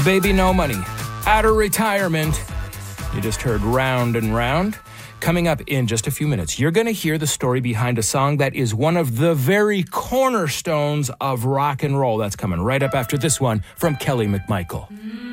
Baby No Money, out of retirement. You just heard Round and Round. Coming up in just a few minutes, you're going to hear the story behind a song that is one of the very cornerstones of rock and roll. That's coming right up after this one from Kelly McMichael.